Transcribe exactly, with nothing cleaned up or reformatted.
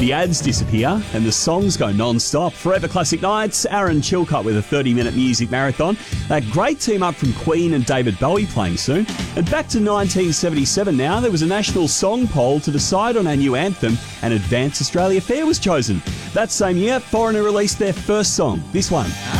The ads disappear and the songs go non-stop. Forever Classic Nights, Aaron Chilcott with a thirty-minute music marathon. That great team up from Queen and David Bowie playing soon. And back to nineteen seventy-seven now, there was a national song poll to decide on our new anthem, and Advance Australia Fair was chosen. That same year, Foreigner released their first song, this one.